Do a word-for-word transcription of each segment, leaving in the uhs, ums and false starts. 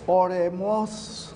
Oremos.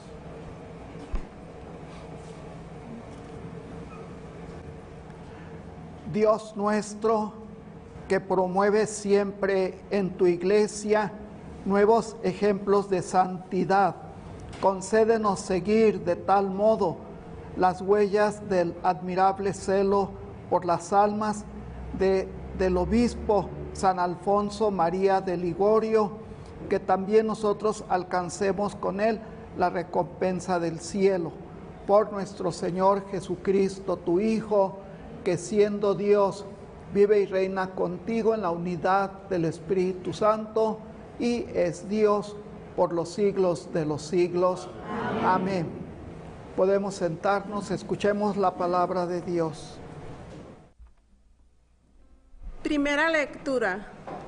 Dios nuestro, que promueves siempre en tu iglesia nuevos ejemplos de santidad, concédenos seguir de tal modo las huellas del admirable celo por las almas de, del obispo San Alfonso María de Ligorio, que también nosotros alcancemos con él la recompensa del cielo. Por nuestro Señor Jesucristo, tu Hijo, que siendo Dios, vive y reina contigo en la unidad del Espíritu Santo, y es Dios por los siglos de los siglos. Amén. Amén. Podemos sentarnos, escuchemos la palabra de Dios. Primera lectura.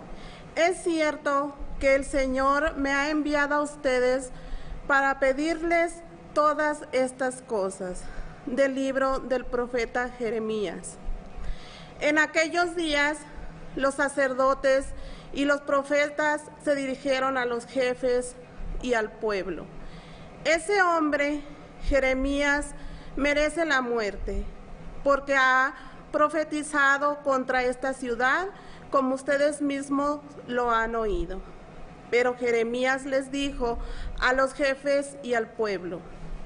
Es cierto que el Señor me ha enviado a ustedes para pedirles todas estas cosas. Del libro del profeta Jeremías. En aquellos días, los sacerdotes y los profetas se dirigieron a los jefes y al pueblo. Ese hombre, Jeremías, merece la muerte, porque ha profetizado contra esta ciudad, como ustedes mismos lo han oído. Pero Jeremías les dijo a los jefes y al pueblo: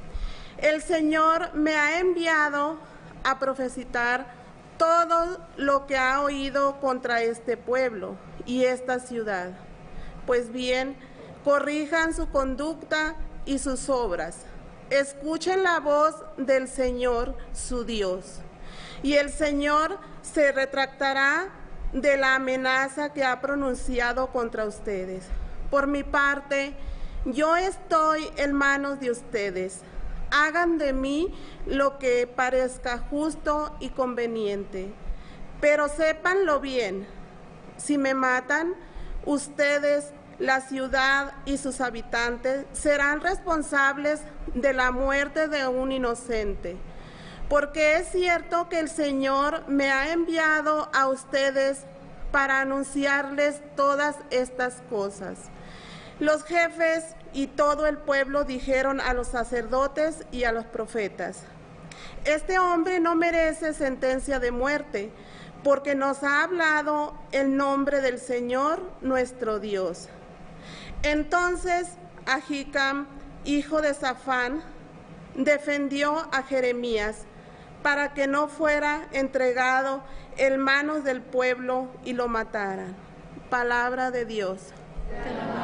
el Señor me ha enviado a profetizar todo lo que ha oído contra este pueblo y esta ciudad. Pues bien, corrijan su conducta y sus obras. Escuchen la voz del Señor, su Dios. Y el Señor se retractará de la amenaza que ha pronunciado contra ustedes. Por mi parte, yo estoy en manos de ustedes. Hagan de mí lo que parezca justo y conveniente, pero sépanlo bien. Si me matan, ustedes, la ciudad y sus habitantes serán responsables de la muerte de un inocente, porque es cierto que el Señor me ha enviado a ustedes para anunciarles todas estas cosas. Los jefes y todo el pueblo dijeron a los sacerdotes y a los profetas: este hombre no merece sentencia de muerte, porque nos ha hablado el nombre del Señor nuestro Dios. Entonces Ahicam, hijo de Safán, defendió a Jeremías para que no fuera entregado en manos del pueblo y lo mataran. Palabra de Dios.